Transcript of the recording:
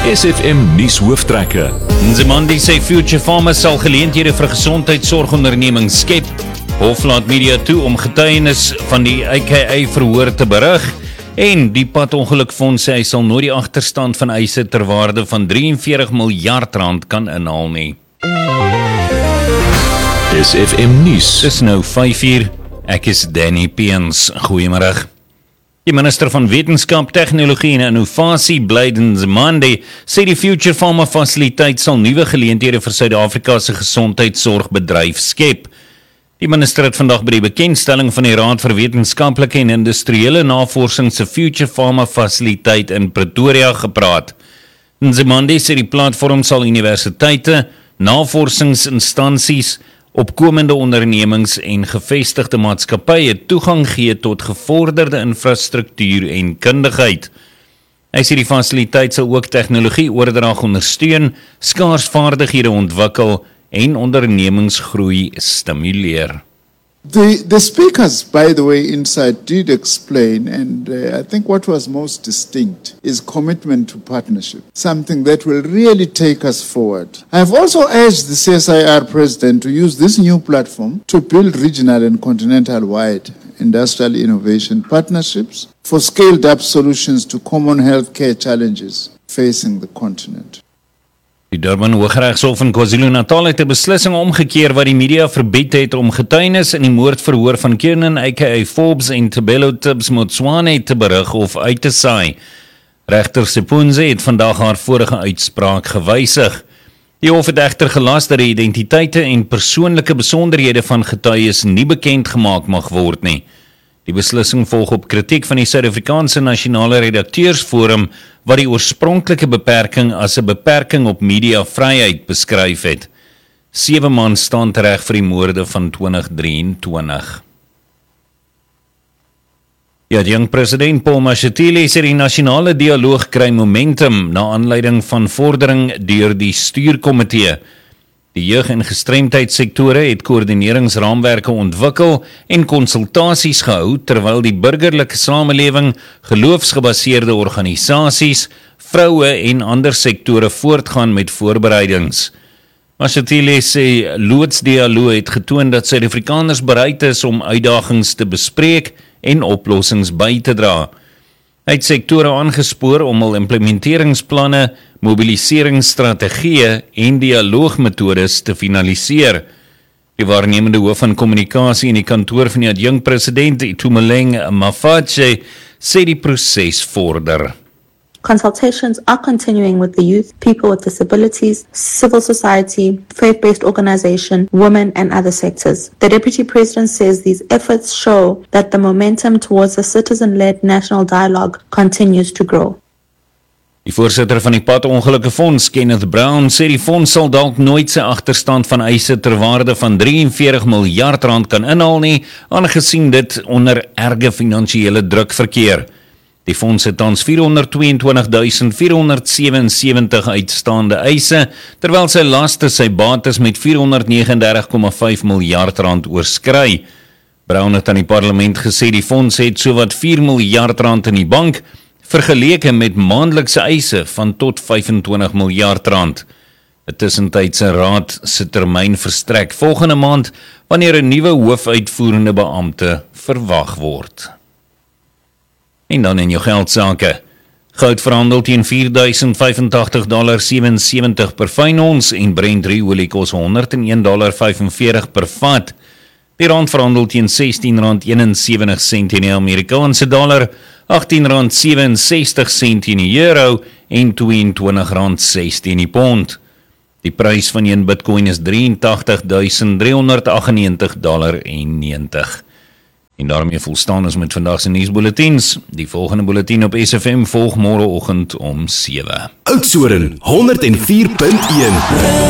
SFM nuus hooftrekke. Nzimande sê Future Farmers sal geleenthede vir gesondheidsorgondernemings skep. Hof laat media toe om getuienis van die AKA verhoor te berig. En die padongelukfonds sê hy sal nooit die agterstand van eise ter waarde van 43 miljard rand kan inhaal nie. SFM nuus. Dis nou 5:00. Ek is Danny Peens. Goeiemôre. Die minister van Wetenskap, Tegnologie en Innovasie, Blyden Nzimande, sê die Future Farmer fasiliteit sal nuwe geleenthede vir Suid-Afrika se gesondheidsorgbedryf skep. Die minister het vandag by die bekendstelling van die Raad vir Wetenskaplike en Industriële Navorsing se Future Farmer fasiliteit in Pretoria gepraat. Nzimande sê die platform sal universiteite, navorsingsinstansies, opkomende ondernemings en gevestigde maatskappye toegang gee tot gevorderde infrastruktuur en kundigheid. Hy sê die fasiliteit sal ook tegnologie oordrag ondersteun, skaars vaardighede ontwikkel en ondernemingsgroei stimuleer. The speakers, by the way, inside did explain, and I think what was most distinct is commitment to partnership, something that will really take us forward. I have also urged the CSIR president to use this new platform to build regional and continental-wide industrial innovation partnerships for scaled-up solutions to common healthcare challenges facing the continent. Die Durban Hooggeregshof in KwaZulu-Natal het 'n beslissing omgekeer wat die media verbied het om getuienis in die moordverhoor van Kiernan aka Forbes en Tabelo Tibbs Motswane te berig of uit te saai. Regter Sepunze het vandag haar vorige uitspraak gewysig. Die hof het egter gelas dat die identiteite en persoonlike besonderhede van getuies nie bekend gemaak mag word nie. Die beslissing volg op kritiek van die Suid-Afrikaanse Nasionale Redakteursforum wat die oorspronklike beperking as 'n beperking op mediavryheid beskryf het. 7 man staan tereg vir die moorde van 2023. Die jong president Paul Mashatile sê die nasionale dialoog kry momentum na aanleiding van vordering deur die stuurkomitee. Die jeug- en gestremdheidssektore het koördineringsraamwerke ontwikkel en konsultasies gehou terwyl die burgerlike samelewing, geloofsgebaseerde organisasies, vroue en ander sektore voortgaan met voorbereidings. Mashatile sê loodsdialoog het getoon dat Suid-Afrikaners bereid is om uitdagings te bespreek en oplossings by te dra. Hy het sektore aangespoor om hul implementeringsplanne, mobiliseringsstrategieë en dialoogmetodes te finaliseer. Die waarnemende hoof van kommunikasie in die kantoor van die adjunkpresident, Itumeleng Mafatshe, sê die proses vorder. Consultations are continuing with the youth, people with disabilities, civil society, faith-based organization, women and other sectors. The Deputy President says these efforts show that the momentum towards a citizen-led national dialogue continues to grow. Die voorsitter van die padongelukfonds, Kenneth Brown, sê die fonds sal dalk nooit sy agterstand van eise ter waarde van 43 miljard rand kan inhaal nie, aangesien dit onder erge finansiële druk verkeer. Die fonds het tans 422.477 uitstaande eise, terwyl sy laste sy bates met 439,5 miljard rand oorskry. Brown het aan die parlement gesê die fonds het sowat 4 miljard rand in die bank, vergeleke met maandelikse eise van tot 25 miljard rand. 'n Tussentydse raad se termyn verstrek volgende maand wanneer 'n nuwe hoofuitvoerende beampte verwag word. En dan in jou geldsake. Goud verhandel teen $4,085.77 per fyn ons en Brent olie kos $101.45 per vat. Die rand verhandel teen R16.71 in die Amerikaanse dollar, R18.67 in die euro en R22.16 in die pond. Die prys van 1 Bitcoin is $83.398.90. En daarmee volstaan ons met vandag se nuusbulletins. Die volgende bulletin op SFM volg môreoggend om 7. Oudtshoorn 104.1